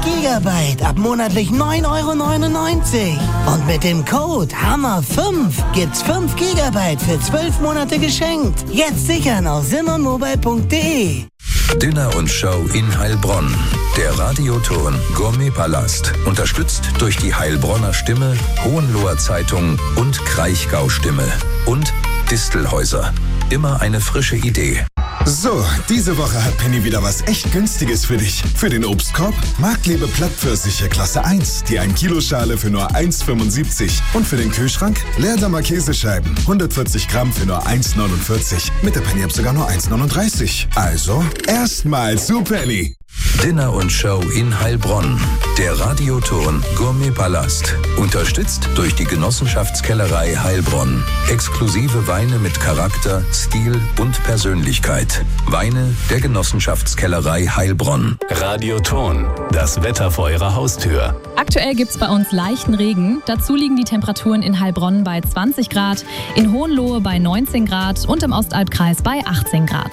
Gigabyte ab monatlich 9,99 €. Und mit dem Code HAMMER5 gibt's 5 Gigabyte für 12 Monate geschenkt. Jetzt sichern auf simmermobile.de. Dinner und Show in Heilbronn. Der Radioton Gourmetpalast. Unterstützt durch die Heilbronner Stimme, Hohenloher Zeitung und Kraichgau Stimme. Und Distelhäuser. Immer eine frische Idee. So, diese Woche hat Penny wieder was echt Günstiges für dich. Für den Obstkorb Marktlebe Plattpfirsiche Klasse 1, die 1-Kilo-Schale für nur 1,75. Und für den Kühlschrank Leerdammer Käsescheiben, 140 Gramm für nur 1,49. Mit der Penny-App sogar nur 1,39. Also, erstmal zu Penny. Dinner und Show in Heilbronn. Der Radioton Gourmetpalast. Unterstützt durch die Genossenschaftskellerei Heilbronn. Exklusive Weine mit Charakter, Stil und Persönlichkeit. Weine der Genossenschaftskellerei Heilbronn. Radioton. Das Wetter vor Ihrer Haustür. Aktuell gibt's bei uns leichten Regen. Dazu liegen die Temperaturen in Heilbronn bei 20 Grad, in Hohenlohe bei 19 Grad und im Ostalbkreis bei 18 Grad.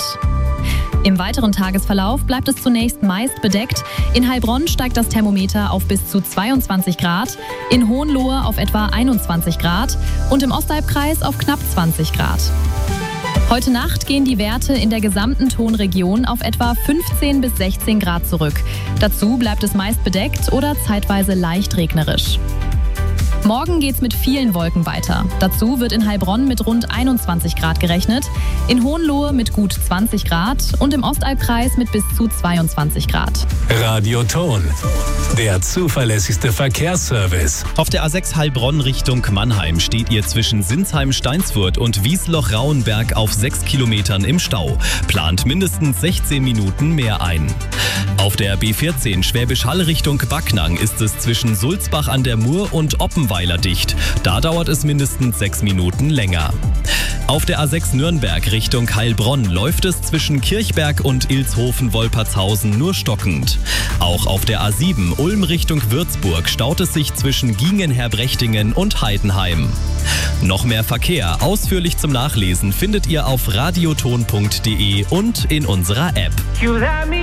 Im weiteren Tagesverlauf bleibt es zunächst meist bedeckt. In Heilbronn steigt das Thermometer auf bis zu 22 Grad, in Hohenlohe auf etwa 21 Grad und im Ostalbkreis auf knapp 20 Grad. Heute Nacht gehen die Werte in der gesamten Tonregion auf etwa 15 bis 16 Grad zurück. Dazu bleibt es meist bedeckt oder zeitweise leicht regnerisch. Morgen geht's mit vielen Wolken weiter. Dazu wird in Heilbronn mit rund 21 Grad gerechnet, in Hohenlohe mit gut 20 Grad und im Ostalbkreis mit bis zu 22 Grad. Radioton. Der zuverlässigste Verkehrsservice. Auf der A6 Heilbronn Richtung Mannheim steht ihr zwischen Sinsheim-Steinsfurt und Wiesloch-Rauenberg auf 6 Kilometern im Stau. Plant mindestens 16 Minuten mehr ein. Auf der B14 Schwäbisch Hall Richtung Backnang ist es zwischen Sulzbach an der Mur und Oppenweiler dicht. Da dauert es mindestens 6 Minuten länger. Auf der A6 Nürnberg Richtung Heilbronn läuft es zwischen Kirchberg und Ilshofen-Wolpertshausen nur stockend. Auch auf der A7 Ulm Richtung Würzburg staut es sich zwischen Giengen-Herbrechtingen und Heidenheim. Noch mehr Verkehr ausführlich zum Nachlesen findet ihr auf radioton.de und in unserer App.